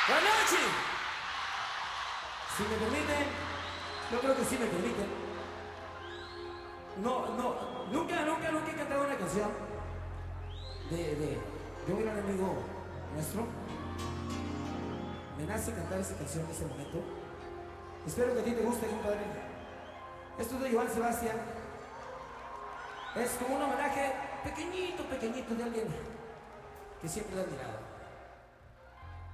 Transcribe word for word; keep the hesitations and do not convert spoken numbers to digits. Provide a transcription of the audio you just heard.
Buenas noches. Si me permiten, yo creo que sí me permiten. No, no, nunca, nunca, nunca he cantado una canción de, de, de un gran amigo nuestro. Me nace cantar esa canción en ese momento. Espero que a ti te guste, compadre. Esto es de Joan Sebastián. Es como un homenaje pequeñito, pequeñito de alguien que siempre le he admirado.